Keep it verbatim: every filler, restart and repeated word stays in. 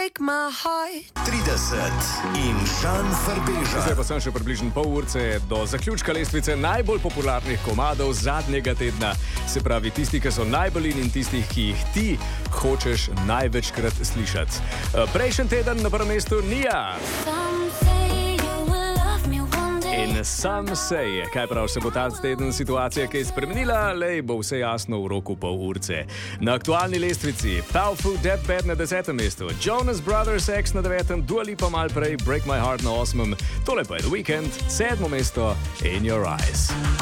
break my heart. trideset in Žan Farbeža. Zdaj pa sem še približno pol urce do zaključka lestvice najbolj popularnih komadov zadnjega tedna. Se pravi, tisti, ki so najbolj in tistih, ki jih ti hočeš največkrat slišati. Prejšnji teden na prvem mestu Nia. In sam sej, kaj prav se bo ta teden situacija kaj spremenila, lej bo vse jasno v roku pol urce. Na aktualni lestvici Powerful Deathbed na desetem mestu, Jonas Brothers X na devetem, Dua Lipa mal prej, Break My Heart na osmem, tole pa je The Weeknd, sedmo mesto In Your Eyes.